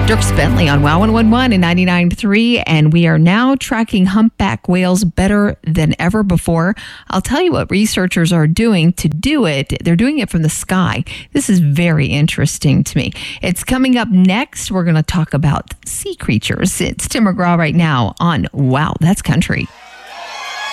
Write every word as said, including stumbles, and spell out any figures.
Dierks Bentley on WOW one eleven and ninety-nine point three, and we are now tracking humpback whales better than ever before. I'll tell you what researchers are doing to do it. They're doing it from the sky. This is very interesting to me. It's coming up next. We're going to talk about sea creatures. It's Tim McGraw right now on WOW, That's Country.